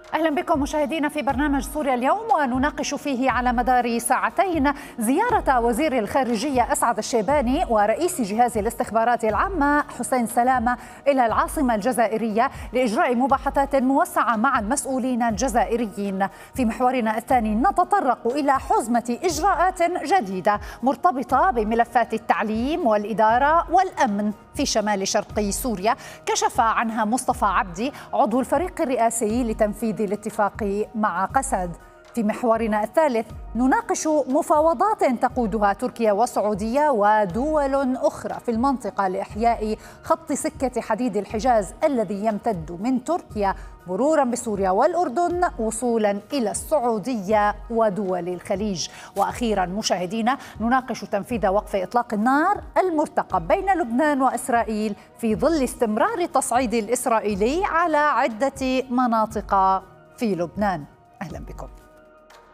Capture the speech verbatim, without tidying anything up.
أهلا بكم مشاهدينا في برنامج سوريا اليوم، ونناقش فيه على مدار ساعتين زيارة وزير الخارجية أسعد الشيباني ورئيس جهاز الاستخبارات العامة حسين سلامة إلى العاصمة الجزائرية لإجراء مباحثات موسعة مع المسؤولين الجزائريين. في محورنا الثاني نتطرق إلى حزمة إجراءات جديدة مرتبطة بملفات التعليم والإدارة والأمن في شمال شرق سوريا، كشف عنها مصطفى عبدي عضو الفريق الرئاسي لتنفيذ الاتفاق مع قسد. في محورنا الثالث نناقش مفاوضات تقودها تركيا والسعودية ودول أخرى في المنطقة لإحياء خط سكة حديد الحجاز الذي يمتد من تركيا مرورا بسوريا والأردن وصولا إلى السعودية ودول الخليج. وأخيرا مشاهدينا نناقش تنفيذ وقف إطلاق النار المرتقب بين لبنان وإسرائيل في ظل استمرار التصعيد الإسرائيلي على عدة مناطق في لبنان. أهلا بكم.